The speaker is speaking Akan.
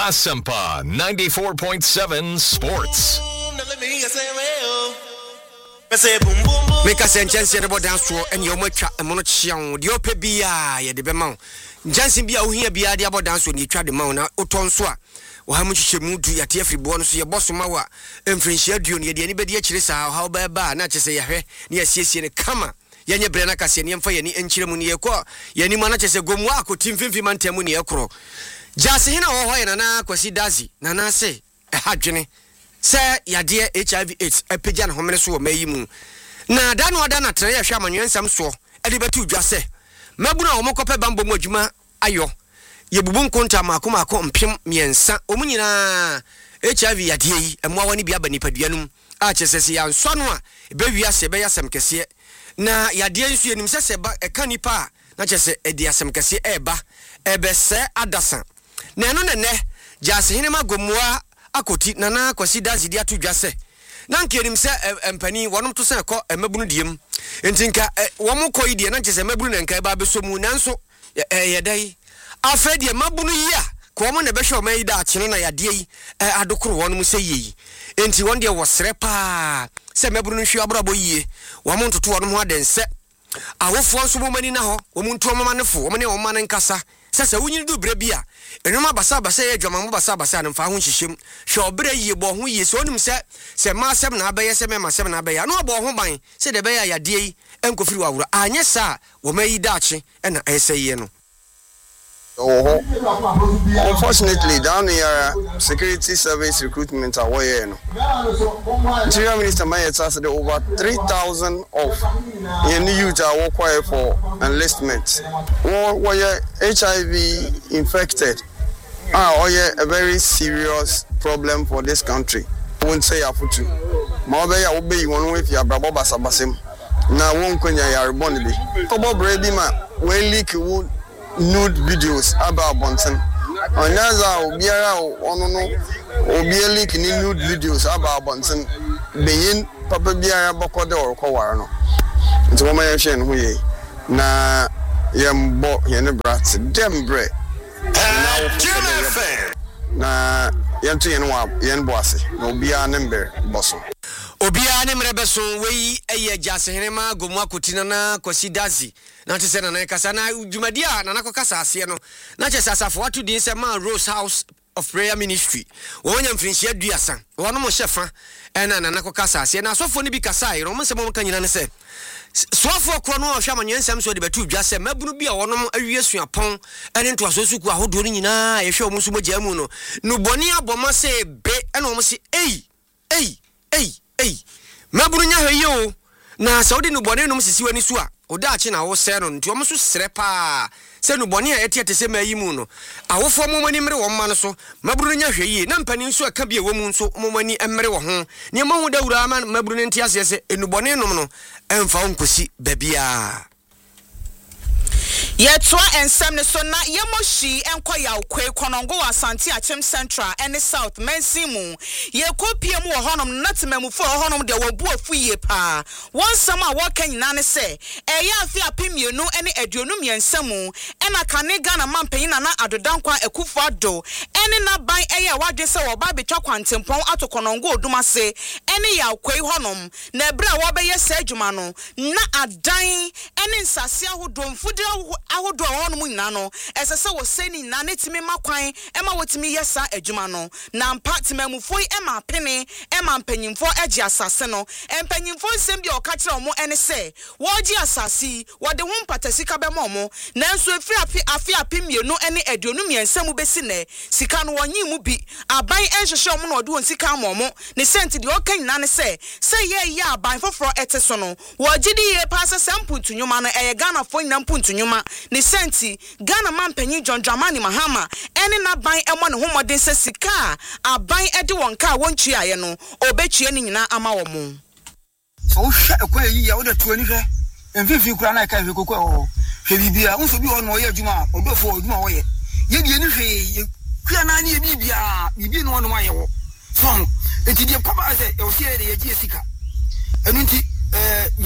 Asempa 94.7 Sports. Make a sentence about dance and your much a monochion, the ope bia, ye de bemont. Jansen bia, here bia, the about dance when you try the mount, Oton Swa. Or how much you move to your tearfree bonus, your boss, Mawa, and French junior, anybody actually saw how bad, not to say a hair, near CC and a comma. Yanya Brena Cassian for any enchilmuni qua, Yanni Manaches a gomwako, Tim Finfiman Temuni acro. Jasina or Hoyana, Quasi Dazi, Nana say, a hajene. Sir, ya dear HIV AIDS, a pigeon homeless may you. Na dan wadana tray shaman yen sam so, edibetu jase. Mabuna omokope bambo mojuma ayo. Yebubun konta makuma ko mpem miensa. Omunyina HIV ya die emwa wani bia bani paduanum. A chesese ya nswano a ebewia se be yasem kese. Na ya die nsu enim sese ba ekanipa na chese edi asem kese eba ebese adasa. Na eno ne jase hinema gomwa akoti nana kwasi dazi dia to dwase na nkerim se empani wonom to se ko emabunu diem entinka womo koyi die na nchese mabunu na nkai ba besomu nanso yedai afedi mabunu yi a ko womo na behwe omayi da akene na yade yi adokoro wonom se yi enti won de wosre pa se mabunu hwe abrabo yi womo ntoto wonom ho adense awofo nso momani na ho womo nto omamanefo womo ne omane nkasa sasa wunyi du bre bia enuma basa ye dwama mo basa no mfa ho hyehyem hwe obre yi bo ho yi so onim se ma asem na abaye se mema asem na abaye no bo ho ban se de be ya yade yi enkofiri wawura anye sa wo mayi dache na ayeseye no. Unfortunately, down here, security service recruitment are way no. Interior Minister Mayeta said over 3,000 of the youth are required for enlistment. Were HIV infected? A very serious problem for this country. I won't say afutu. Mawabaya obey one with your brabo basabasim. Na won't kwenya ya rebondly. Kobo bready ma we leak wood. Nude videos about Bonson. Onaza obiara onono obiara link ni nude videos about Bonson. Beyin papa biara bokode orokoware no. Nti wo ma ye hwe no ye. Na yembo ye ne brat dembre. Na yentu ye no wa ye no boase. Na obiara ne mber boso. Obia ne mrebeso wei eye jase henema gomwa kotina na kwasi dazi na tese na kasa na dwumadia na nakokasa ase no na chese asafo watu din se man Rose House of Prayer Ministry wonya mfrinchi aduasa wono mo shefa na nakokasa ase na sofo ne bi kasa iro mo se mo kan nyina ne se sofo kro no hwa manyensam so de betu dwase mabunu bi a wono awie suapon ene nto asosuku ahodo nyina ye hwe mo so mogya mu no no boni aboma se be ene mo se ei mabunu nya hwe yo na saudi no bone no msisi wani so a oda achi na wo se no nti o mso sere pa se no bone a etiete se mayi mu no awofo momani mere wo ma no so mabunu nya hwe yi na mpani nso aka bia wo mu nso momani emere wo ho ne ma hu dawura ma mabunu nti ase se enu bone no no emfa nkosi babia Yetwa ensem ne so na yemoshi enkoya okwe konongo Asante Achem Central and South Mensimu yekopiem wo honom natemamufo honom de wobu afu ye pa wonsam a woka nyina ne se eya afi apemienu ene aduonu miensamu ena kane Ghana mampanyin na adodankwa ekufo ado ene na ban eya wadwe se wo ba betwa kwantempon atokonongo odumase ene ya okwe honom na ebra wo be ye sa adwuma no na adan ene nsase ahodomfude ahodo honom nyina no esese wo seni na netimi makwan ema wotimi yesa adwuma no na mpa timamufo ema pene ema mpanyimfo agi asase no empanyimfo nsem bi okakira omo ene se wogi asase wode wo mpatasika be momo nanso afi apemienu ene aduonu miensam besi ne sika no wonyi mu bi aban enhwehwe omo na ode won sika momo ne senti de okan nyina ne se ye ya aban foforo eteso no wogi di ye pasa sampuntu nyuma no eye Ghana fo nyina mpuntu nyuma ne senti Ghana mampanyi John Dramani Mahama ene na ban emo ne homodin se sika aban ede won ka wontua ye no obetue ni nyina ama wo mo so hwe ekwa yi ya wo de tuani hwe emfifi kura na ka hwe kokwa o hwe bibia unso bi won mo ye adwuma odofo adwuma wo ye ye die ni hwe kura na ni bibia bibi no no aye wo so enti die papa se e o sie de ye sika enu nti